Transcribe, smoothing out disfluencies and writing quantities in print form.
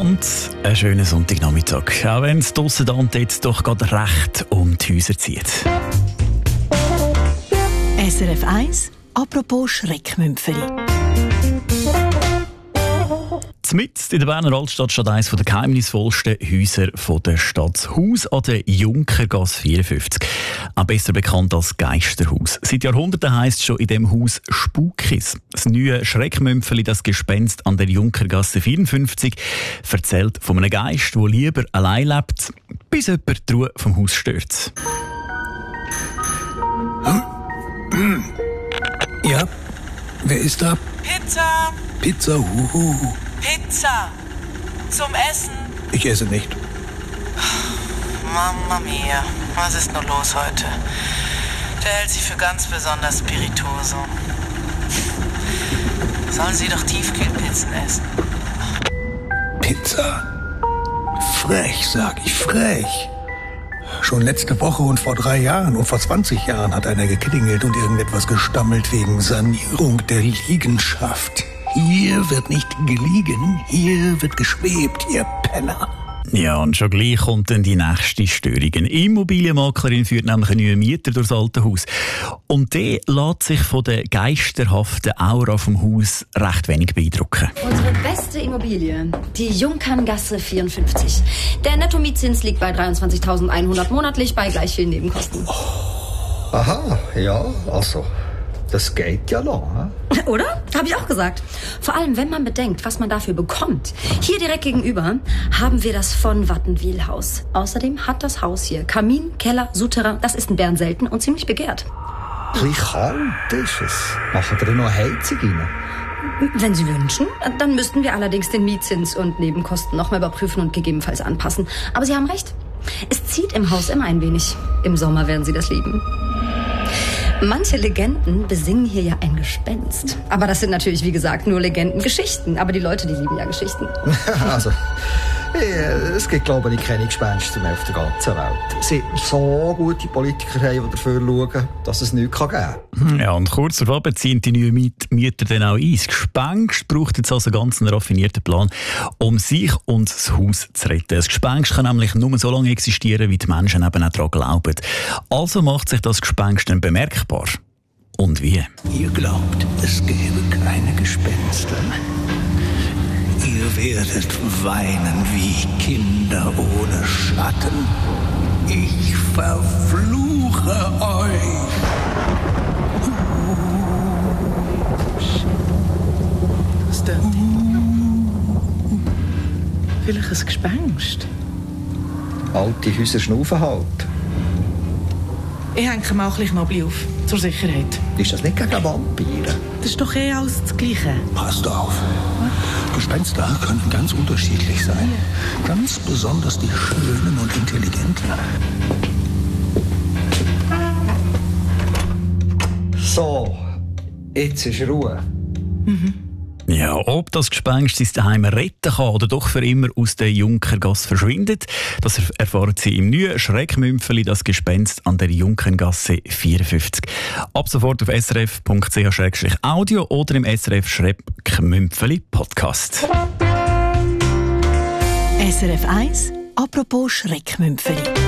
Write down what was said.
miteinander. Einen schönen Sonntagnachmittag. Auch wenn es draussen da und dort doch gerade recht um die Häuser zieht. SRF 1, apropos Schreckmümpfeli. Mitten in der Berner Altstadt steht eines der geheimnisvollsten Häuser der Stadt. Das Haus an der Junkergasse 54. Auch besser bekannt als Geisterhaus. Seit Jahrhunderten heisst es schon in diesem Haus Spukis. Das neue Schreckmümpfeli, das Gespenst an der Junkergasse 54, erzählt von einem Geist, der lieber allein lebt, bis jemand die Ruhe vom Haus stört. Ja, wer ist da? Pizza! Pizza, Pizza! Zum Essen! Ich esse nicht. Mamma mia, was ist nur los heute? Der hält sich für ganz besonders spirituoso. Sollen Sie doch Tiefkühlpizzen essen? Pizza? Frech, sag ich, frech. Schon letzte Woche und vor 3 Jahren und vor 20 Jahren hat einer geklingelt und irgendetwas gestammelt wegen Sanierung der Liegenschaft. Hier wird nicht geliegen, hier wird geschwebt, ihr Penner. Ja, und schon gleich kommt dann die nächste Störung. Eine Immobilienmaklerin führt nämlich einen neuen Mieter durchs alte Haus. Und der lässt sich von der geisterhaften Aura vom Haus recht wenig beeindrucken. Unsere beste Immobilie, die Junkerngasse 54. Der Netto-Mietzins liegt bei 23.100 monatlich bei gleich vielen Nebenkosten. Aha, ja, also, das geht ja noch, hm? Oder? Habe ich auch gesagt. Vor allem, wenn man bedenkt, was man dafür bekommt. Hier direkt gegenüber haben wir das von Wattenwil-Haus. Außerdem hat das Haus hier Kamin, Keller, Souterrain. Das ist in Bern selten und ziemlich begehrt. Wie kalt ist es? Machen wir noch eine Heizung rein? Wenn Sie wünschen, dann müssten wir allerdings den Mietzins und Nebenkosten noch mal überprüfen und gegebenenfalls anpassen. Aber Sie haben recht. Es zieht im Haus immer ein wenig. Im Sommer werden Sie das lieben. Manche Legenden besingen hier ja ein Gespenst. Aber das sind natürlich, wie gesagt, nur Legendengeschichten. Aber die Leute, die lieben ja Geschichten. Also, es gibt, glaube ich, keine Gespenster mehr auf der ganzen Welt. Es sind so gute Politiker, die dafür schauen, dass es nichts geben kann. Ja, und kurz darauf ziehen die neuen Mieter dann auch ein. Das Gespenst braucht jetzt also einen ganz raffinierten Plan, um sich und das Haus zu retten. Das Gespenst kann nämlich nur so lange existieren, wie die Menschen eben auch daran glauben. Also macht sich das Gespenst dann bemerkbar. Und wie? Ihr glaubt, es gäbe keine Gespenster. Ihr werdet weinen wie Kinder ohne Schatten. Ich verfluche euch. Was denn? Vielleicht ein Gespenst? Alte Häuser schnaufen halt. Ich hänge mir auch ein bisschen Knoblauch auf, zur Sicherheit. Ist das nicht gegen Vampire? Das ist doch alles das Gleiche. Passt auf. Gespenster können ganz unterschiedlich sein. Ganz besonders die Schönen und Intelligenten. So, jetzt ist Ruhe. Ja, ob das Gespenst sein Daheim retten kann oder doch für immer aus der Junkergasse verschwindet, das erfahren Sie im neuen Schreckmümpfeli, das Gespenst an der Junkergasse 54. Ab sofort auf srf.ch/audio oder im SRF Schreckmümpfeli Podcast. SRF 1, apropos Schreckmümpfeli.